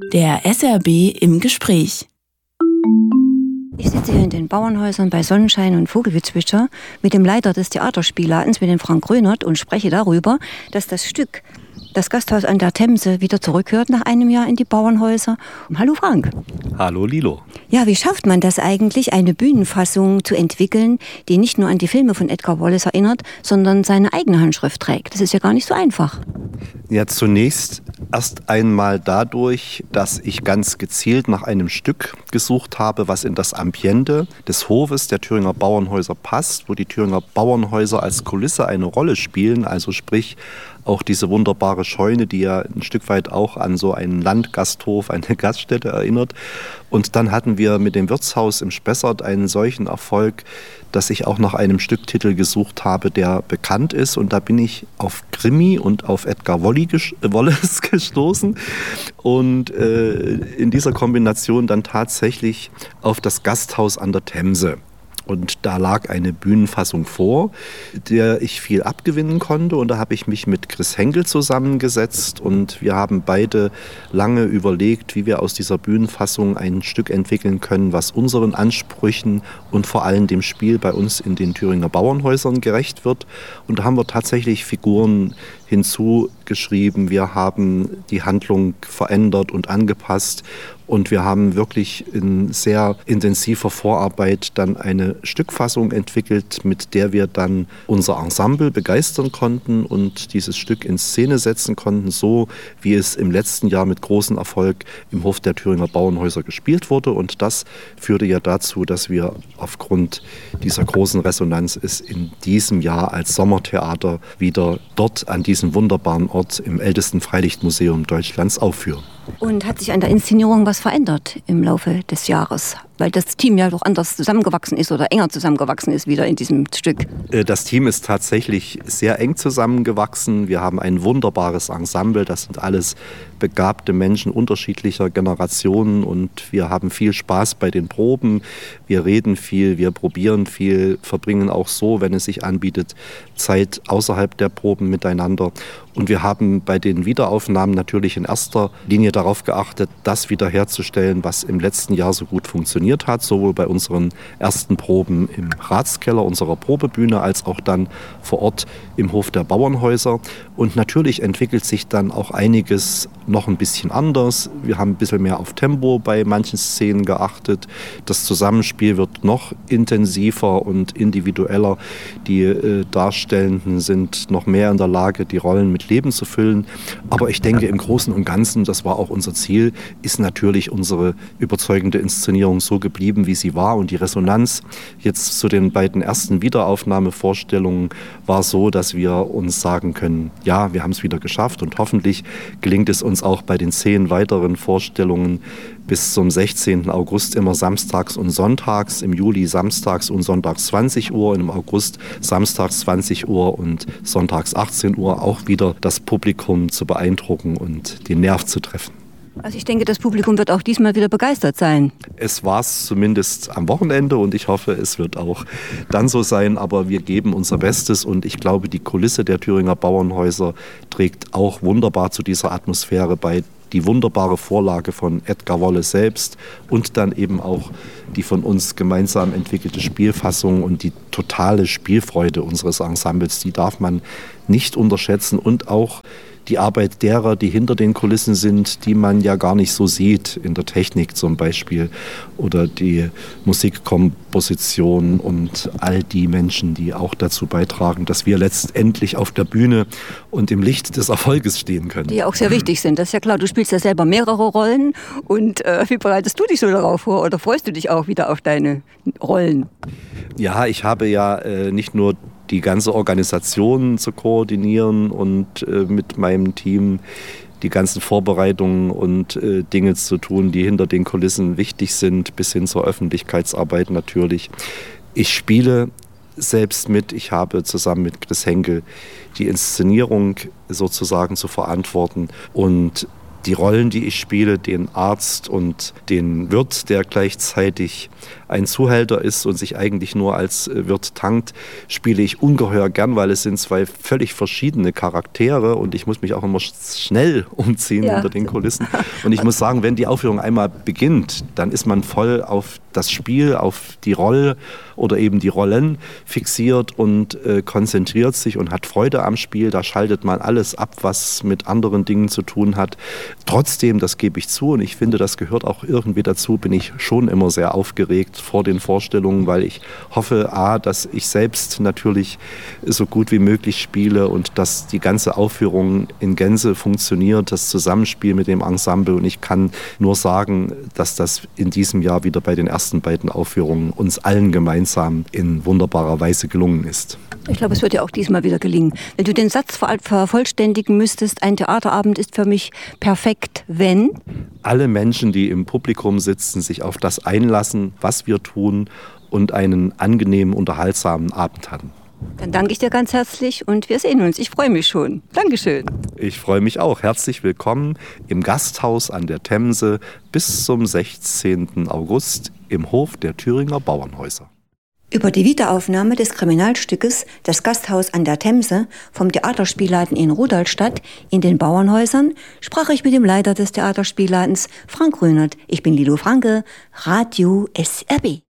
Der SRB im Gespräch. Ich sitze hier in den Bauernhäusern bei Sonnenschein und Vogelgezwitscher mit dem Leiter des Theaterspielladens, mit dem Frank Rönert, und spreche darüber, dass das Stück Das Gasthaus an der Themse wieder zurückkehrt nach einem Jahr in die Bauernhäuser. Hallo Frank. Hallo Lilo. Ja, wie schafft man das eigentlich, eine Bühnenfassung zu entwickeln, die nicht nur an die Filme von Edgar Wallace erinnert, sondern seine eigene Handschrift trägt? Das ist ja gar nicht so einfach. Ja, zunächst erst einmal dadurch, dass ich ganz gezielt nach einem Stück gesucht habe, was in das Ambiente des Hofes der Thüringer Bauernhäuser passt, wo die Thüringer Bauernhäuser als Kulisse eine Rolle spielen, also sprich auch diese wunderbare Scheune, die ja ein Stück weit auch an so einen Landgasthof, eine Gaststätte erinnert. Und dann hatten wir mit dem Wirtshaus im Spessart einen solchen Erfolg, dass ich auch nach einem Stücktitel gesucht habe, der bekannt ist. Und da bin ich auf Krimi und auf Edgar Wallace gestoßen. Und in dieser Kombination dann tatsächlich auf das Gasthaus an der Themse. Und da lag eine Bühnenfassung vor, der ich viel abgewinnen konnte. Und da habe ich mich mit Chris Henkel zusammengesetzt. Und wir haben beide lange überlegt, wie wir aus dieser Bühnenfassung ein Stück entwickeln können, was unseren Ansprüchen und vor allem dem Spiel bei uns in den Thüringer Bauernhäusern gerecht wird. Und da haben wir tatsächlich Figuren hinzugeschrieben. Wir haben die Handlung verändert und angepasst. Und wir haben wirklich in sehr intensiver Vorarbeit dann eine Stückfassung entwickelt, mit der wir dann unser Ensemble begeistern konnten und dieses Stück in Szene setzen konnten, so wie es im letzten Jahr mit großem Erfolg im Hof der Thüringer Bauernhäuser gespielt wurde. Und das führte ja dazu, dass wir aufgrund dieser großen Resonanz es in diesem Jahr als Sommertheater wieder dort an diesem wunderbaren Ort im ältesten Freilichtmuseum Deutschlands aufführen. Und hat sich an der Inszenierung was verändert im Laufe des Jahres? Weil das Team ja doch anders zusammengewachsen ist oder enger zusammengewachsen ist wieder in diesem Stück. Das Team ist tatsächlich sehr eng zusammengewachsen. Wir haben ein wunderbares Ensemble. Das sind alles begabte Menschen unterschiedlicher Generationen. Und wir haben viel Spaß bei den Proben. Wir reden viel, wir probieren viel, verbringen auch so, wenn es sich anbietet, Zeit außerhalb der Proben miteinander. Und wir haben bei den Wiederaufnahmen natürlich in erster Linie darauf geachtet, das wiederherzustellen, was im letzten Jahr so gut funktioniert hat, sowohl bei unseren ersten Proben im Ratskeller unserer Probebühne als auch dann vor Ort im Hof der Bauernhäuser. Und natürlich entwickelt sich dann auch einiges noch ein bisschen anders. Wir haben ein bisschen mehr auf Tempo bei manchen Szenen geachtet. Das Zusammenspiel wird noch intensiver und individueller. Die Darstellenden sind noch mehr in der Lage, die Rollen mit Leben zu füllen. Aber ich denke, im Großen und Ganzen, das war auch unser Ziel, ist natürlich unsere überzeugende Inszenierung so geblieben, wie sie war. Und die Resonanz jetzt zu den beiden ersten Wiederaufnahmevorstellungen war so, dass wir uns sagen können, ja, wir haben es wieder geschafft und hoffentlich gelingt es uns auch bei den 10 weiteren Vorstellungen bis zum 16. August immer samstags und sonntags, im Juli samstags und sonntags 20 Uhr, und im August samstags 20 Uhr und sonntags 18 Uhr auch wieder das Publikum zu beeindrucken und den Nerv zu treffen. Also ich denke, das Publikum wird auch diesmal wieder begeistert sein. Es war es zumindest am Wochenende und ich hoffe, es wird auch dann so sein. Aber wir geben unser Bestes und ich glaube, die Kulisse der Thüringer Bauernhäuser trägt auch wunderbar zu dieser Atmosphäre bei. Die wunderbare Vorlage von Edgar Wallace selbst und dann eben auch die von uns gemeinsam entwickelte Spielfassung und die totale Spielfreude unseres Ensembles, die darf man nicht unterschätzen. Und auch die Arbeit derer, die hinter den Kulissen sind, die man ja gar nicht so sieht, in der Technik zum Beispiel, oder die Musikkomposition und all die Menschen, die auch dazu beitragen, dass wir letztendlich auf der Bühne und im Licht des Erfolges stehen können. Die ja auch sehr wichtig sind, das ist ja klar. Du spielst ja selber mehrere Rollen und wie bereitest du dich so darauf vor oder freust du dich auch wieder auf deine Rollen? Ja, ich habe ja nicht nur die ganze Organisation zu koordinieren und mit meinem Team die ganzen Vorbereitungen und Dinge zu tun, die hinter den Kulissen wichtig sind, bis hin zur Öffentlichkeitsarbeit natürlich. Ich spiele selbst mit. Ich habe zusammen mit Chris Henkel die Inszenierung sozusagen zu verantworten und die Rollen, die ich spiele, den Arzt und den Wirt, der gleichzeitig ein Zuhälter ist und sich eigentlich nur als Wirt tankt, spiele ich ungeheuer gern, weil es sind zwei völlig verschiedene Charaktere und ich muss mich auch immer schnell umziehen hinter den Kulissen. Und ich muss sagen, wenn die Aufführung einmal beginnt, dann ist man voll auf das Spiel, auf die Rolle oder eben die Rollen fixiert und konzentriert sich und hat Freude am Spiel. Da schaltet man alles ab, was mit anderen Dingen zu tun hat. Trotzdem, das gebe ich zu und ich finde, das gehört auch irgendwie dazu, bin ich schon immer sehr aufgeregt vor den Vorstellungen, weil ich hoffe, dass ich selbst natürlich so gut wie möglich spiele und dass die ganze Aufführung in Gänze funktioniert, das Zusammenspiel mit dem Ensemble. Und ich kann nur sagen, dass das in diesem Jahr wieder bei den ersten beiden Aufführungen uns allen gemeinsam in wunderbarer Weise gelungen ist. Ich glaube, es wird ja auch diesmal wieder gelingen. Wenn du den Satz vervollständigen müsstest, ein Theaterabend ist für mich perfekt, wenn alle Menschen, die im Publikum sitzen, sich auf das einlassen, was wir tun und einen angenehmen, unterhaltsamen Abend haben. Dann danke ich dir ganz herzlich und wir sehen uns. Ich freue mich schon. Dankeschön. Ich freue mich auch. Herzlich willkommen im Gasthaus an der Themse bis zum 16. August im Hof der Thüringer Bauernhäuser. Über die Wiederaufnahme des Kriminalstückes Das Gasthaus an der Themse vom Theaterspielladen in Rudolstadt in den Bauernhäusern sprach ich mit dem Leiter des Theaterspielladens, Frank Grünert. Ich bin Lilo Franke, Radio SRB.